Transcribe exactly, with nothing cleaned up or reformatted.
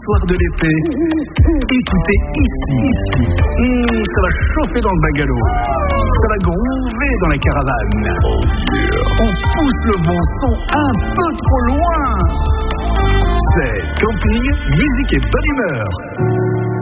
soir de l'été. Écoutez ici, ici. Mmh, ça va chauffer dans le bungalow. Ça va groover dans la caravane. On pousse le bon son un peu trop loin. C'est camping, musique et bonne humeur.